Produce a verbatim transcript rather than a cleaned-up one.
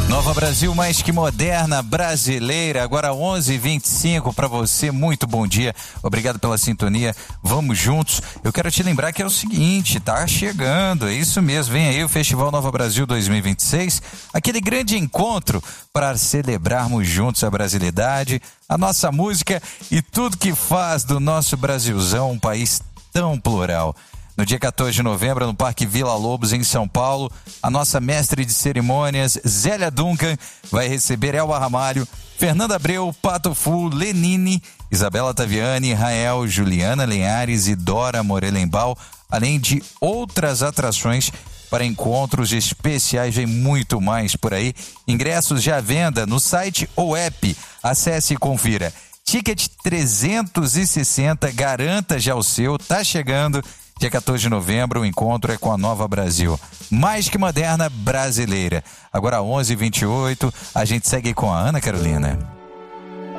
Nova Brasil, mais que moderna, brasileira, agora onze e vinte e cinco para você, muito bom dia, obrigado pela sintonia, vamos juntos. Eu quero te lembrar que é o seguinte, tá chegando, é isso mesmo, vem aí o Festival Nova Brasil dois mil e vinte e seis, aquele grande encontro para celebrarmos juntos a brasilidade, a nossa música e tudo que faz do nosso Brasilzão um país tão plural. No dia quatorze de novembro, no Parque Vila Lobos, em São Paulo, a nossa mestre de cerimônias, Zélia Duncan, vai receber Elba Ramalho, Fernanda Abreu, Pato Fu, Lenine, Isabela Taviani, Rael, Juliana Linhares e Dora Morelenbaum, além de outras atrações para encontros especiais, vem muito mais por aí. Ingressos já à venda no site ou app. Acesse e confira. Ticket trezentos e sessenta, garanta já o seu, tá chegando. Dia quatorze de novembro, o encontro é com a Nova Brasil, mais que moderna brasileira. Agora onze e vinte e oito, a gente segue com a Ana Carolina.